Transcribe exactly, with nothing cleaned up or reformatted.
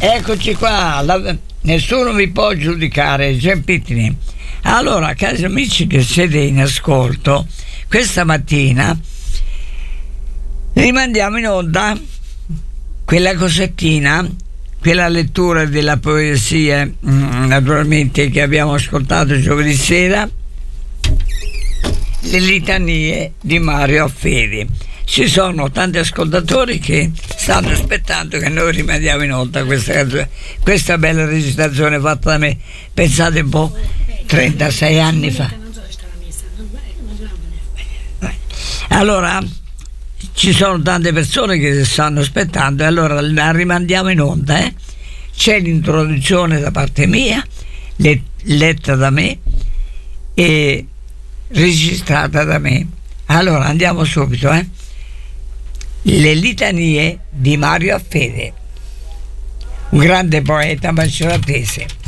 Eccoci qua, la, nessuno mi può giudicare, Giampittini. Allora, cari amici che siete in ascolto, questa mattina rimandiamo in onda quella cosettina, quella lettura della poesia, naturalmente, che abbiamo ascoltato giovedì sera, le litanie di Mario Affedi. Ci sono tanti ascoltatori che stanno aspettando che noi rimandiamo in onda questa, questa bella registrazione fatta da me, pensate un po', trentasei anni fa. Allora ci sono tante persone che stanno aspettando e allora la rimandiamo in onda, eh? C'è l'introduzione da parte mia, le, letta da me e registrata da me. Allora andiamo subito, eh? Le litanie di Mario Affede, un grande poeta, ma ce l'attese.